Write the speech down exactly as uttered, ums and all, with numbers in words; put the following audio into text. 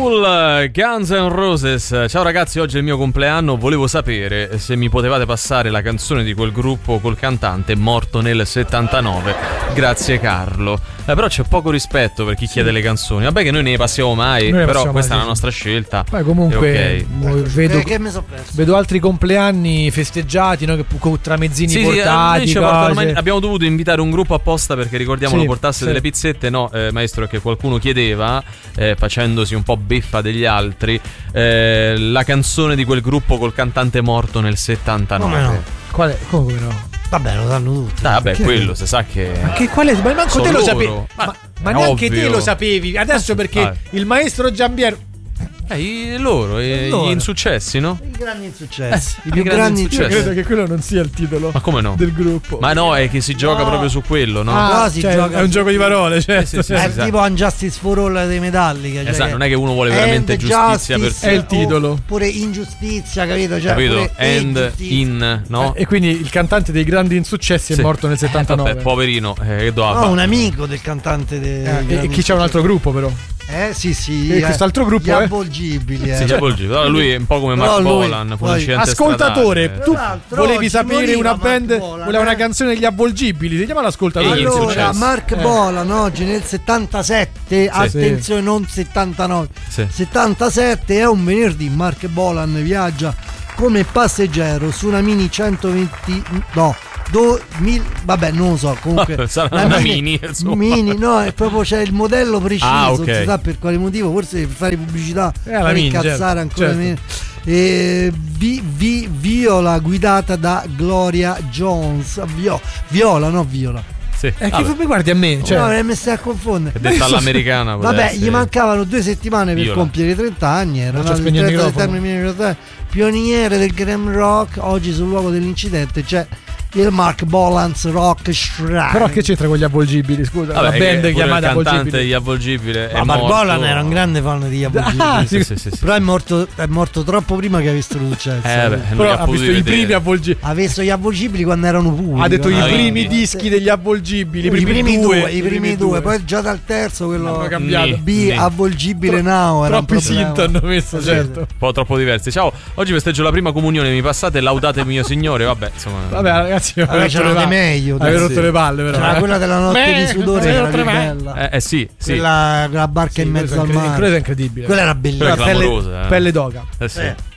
Tool, Guns N' Roses. Ciao ragazzi, oggi è il mio compleanno. Volevo sapere se mi potevate passare la canzone di quel gruppo col cantante morto nel settantanove. Grazie Carlo. Eh, però c'è poco rispetto per chi sì. chiede le canzoni. Vabbè che noi ne passiamo mai, noi però questa mai, è la nostra scelta. Ma comunque okay. vedo, che, che mi so perso? vedo altri compleanni festeggiati, no? Che tra mezzini sì, portati. Sì, portano, abbiamo dovuto invitare un gruppo apposta perché ricordiamo sì, lo portasse sì. delle pizzette. No, eh, maestro, che qualcuno chiedeva, eh, facendosi un po' beffa degli altri, eh, la canzone di quel gruppo col cantante morto nel settantanove. Come no? Qual è? Come no? Vabbè, lo sanno tutti. Ah, vabbè, quello si sa che. Ma che quale? Ma manco te lo loro. sapevi. Ma, ma, ma neanche ovvio. te lo sapevi. Adesso perché ah. il maestro Giambiero. Eh, loro, eh, loro, gli insuccessi, no? I grandi insuccessi. Eh, I più I grandi grandi insuccessi. Io credo che quello non sia il titolo. Ma come no? Del gruppo. Ma no, è che si gioca no. proprio su quello, no? Ah, no, si cioè, gioca è un su... gioco di parole, certo. Sì, sì, sì, è sì, tipo Unjustice for All dei Metallica. Cioè esatto, non è che uno vuole veramente giustizia per è il titolo. Oppure ingiustizia, capito? Cioè, capito? And in, no? Eh, e quindi il cantante dei grandi insuccessi sì. è morto nel settantanove. Eh, vabbè, poverino, eh, che doveva no, fare? un amico del cantante dei eh, e chi c'è un altro gruppo però? Eh sì sì e eh, quest'altro gruppo gli è avvolgibili eh. sì, gli avvolgibili. Però lui è un po' come Mark Bolan, fu un incidente ascoltatore stradale. tu volevi sapere una band Bolan, voleva eh? una canzone degli avvolgibili, si chiama l'ascoltatore. Allora Mark eh. Bolan oggi nel settantasette sì. attenzione sì. non settantanove sì. settantasette è un venerdì. Mark Bolan viaggia come passeggero su una Mini centoventi no Do, mil, vabbè non lo so comunque sarà una mini mini no è proprio c'è il modello preciso ah, okay. non si sa per quale motivo, forse per fare pubblicità eh, per mini, incazzare certo, ancora certo. meno e vi, vi, Viola guidata da Gloria Jones Vio, Viola no Viola sì. Eh, che mi guardi a me? Cioè, no, mi stai a confondere. È detta all'americana. Vabbè, essere. Gli mancavano due settimane per Viola. compiere trenta anni. Era una termine, pioniere del glam rock. Oggi sul luogo dell'incidente c'è il Mark Bolan's Rock Shrine. Però che c'entra con gli avvolgibili? Scusa, vabbè, la band chiamata il cantante avvolgibili. degli avvolgibili è ma morto. Mark Bolan era un grande fan degli avvolgibili. Ah, sì, sì, sì, sì, però è morto, è morto troppo prima che avessero successo. Eh, beh, però ha visto i primi avvolgibili. Ha visto gli avvolgibili quando erano puri. Ha detto no? i primi dischi degli avvolgibili. I primi, I primi due, due, i primi due. Poi già dal terzo quello hanno cambiato. B Nì. avvolgibile Tro- now. Era troppi synth hanno messo, sì, certo. Un po' troppo diversi. Ciao, oggi festeggio la prima comunione. Mi passate laudatemi mio signore. Vabbè, insomma. Vabbè, ragazzi, vabbè, c'erano di meglio. Avevi rotto sì. le palle, però. C'era quella della notte Beh, di sudore, che era più palle. bella. Eh, eh sì, sì. Quella, quella barca sì, in mezzo al mare. Quella è incredibile. Quella era bellissima. Quella è pelle, clamorosa, eh. pelle d'oca. Eh sì. Eh.